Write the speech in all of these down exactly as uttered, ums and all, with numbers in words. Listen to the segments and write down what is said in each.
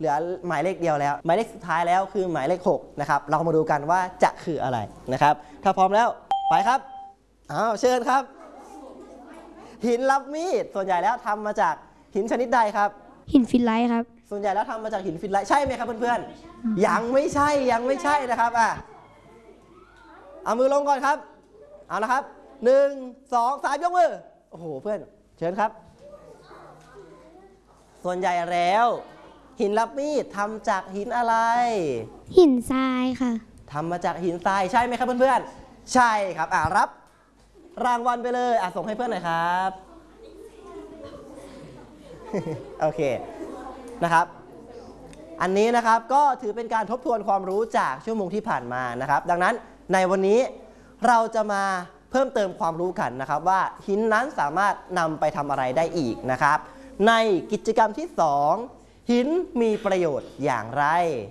เหลือหมายเลขเดียวแล้วหมายเลขสุดท้ายแล้วคือหมายเลขหกนะครับเรามาดูกันว่าจะคืออะไรนะครับถ้าพร้อมแล้วไปครับอ้าวเชิญครับหินรับมีดส่วนใหญ่แล้วทำมาจากหินชนิดใดครับหินฟิลไลท์ครับส่วนใหญ่แล้วทำมาจากหินฟิลไลท์ใช่ไหมครับเพื่อนๆยังไม่ใช่ยังไม่ใช่นะครับอ่ะเอามือลงก่อนครับเอาละครับหนึ่งสองสามยกมือโอ้โหเพื่อนเชิญครับส่วนใหญ่แล้วหินรับมีดทำจากหินอะไรหินทรายค่ะทำมาจากหินทรายใช่ไหมครับเพื่อนๆใช่ครับอ่ะรับรางวัลไปเลยอ่ะส่งให้เพื่อนหน่อยครับโอเคนะครับอันนี้นะครับก็ถือเป็นการทบทวนความรู้จากชั่วโมงที่ผ่านมานะครับดังนั้นในวันนี้เราจะมาเพิ่มเติมความรู้กันนะครับว่าหินนั้นสามารถนำไปทำอะไรได้อีกนะครับในกิจกรรมที่สองหินมีประโยชน์อย่างไร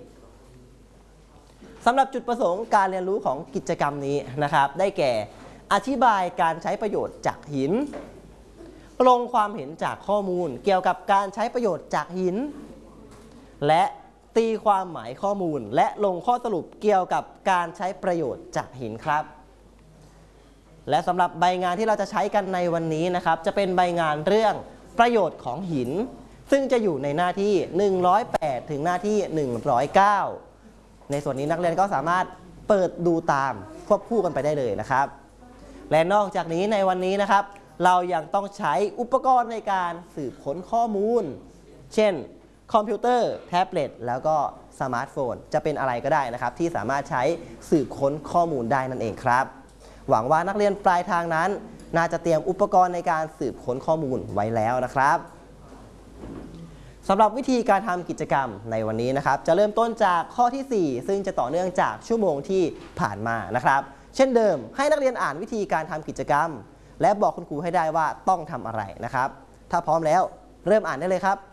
สำหรับจุดประสงค์การเรียนรู้ของกิจกรรมนี้นะครับได้แก่อธิบายการใช้ประโยชน์จากหินลงความเห็นจากข้อมูลเกี่ยวกับการใช้ประโยชน์จากหินและตีความหมายข้อมูลและลงข้อสรุปเกี่ยวกับการใช้ประโยชน์จากหินครับและสำหรับใบงานที่เราจะใช้กันในวันนี้นะครับจะเป็นใบงานเรื่องประโยชน์ของหินซึ่งจะอยู่ในหน้าที่หนึ่งร้อยแปดถึงหน้าที่หนึ่งร้อยเก้าในส่วนนี้นักเรียนก็สามารถเปิดดูตามควบคู่กันไปได้เลยนะครับและนอกจากนี้ในวันนี้นะครับเรายังต้องใช้อุปกรณ์ในการสืบค้นข้อมูลเช่นคอมพิวเตอร์แท็บเล็ตแล้วก็สมาร์ทโฟนจะเป็นอะไรก็ได้นะครับที่สามารถใช้สืบค้นข้อมูลได้นั่นเองครับหวังว่านักเรียนปลายทางนั้นน่าจะเตรียมอุปกรณ์ในการสืบค้นข้อมูลไว้แล้วนะครับสำหรับวิธีการทำกิจกรรมในวันนี้นะครับจะเริ่มต้นจากข้อที่สี่ซึ่งจะต่อเนื่องจากชั่วโมงที่ผ่านมานะครับเช่นเดิมให้นักเรียนอ่านวิธีการทำกิจกรรมและบอกคุณครูให้ได้ว่าต้องทำอะไรนะครับถ้าพร้อมแล้วเริ่มอ่านได้เลยครับ